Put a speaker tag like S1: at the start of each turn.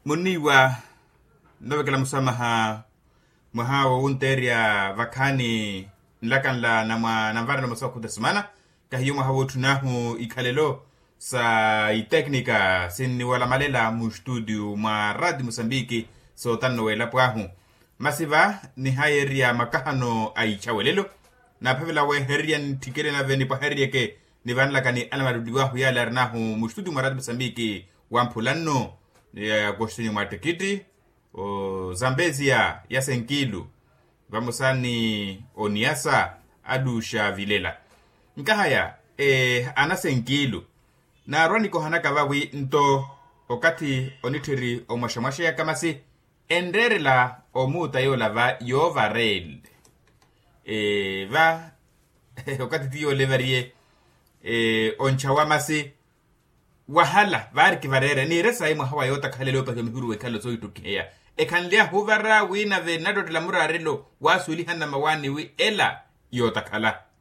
S1: muniwa ndovekela musamaha mwahawo unteria vakani nlakanla na mvara na masoko da semana kahiyo mwahawo tunahu ikhalelo sa iteknika sinni wala malela mu studio mwa Radio Mosambiki so tanno wela pwahu masiva ni hayeria makahano aichawelelo na pavela we herian tikele na veni pa herieke ni vanla kani alamarudiwa huya larnahu mu studio mwa Radio Mosambiki wampulano ya gostini matekiti o Zambezia ya senkilu vamusani oniasa adusha vilela nkahaya ana senkilu na roniko hanaka vawi nto okati onitiri omashamasha ya kamasi enderela omuta yola va yovarel va okati tiyo levarie onchawamasi wahala varki varere ni resa imo hawa yota khalelo pa kemhuru wekalo so itukea ekanlia huvara wina ve nado la murarelo wasuli hanna mawani wi ela yota khala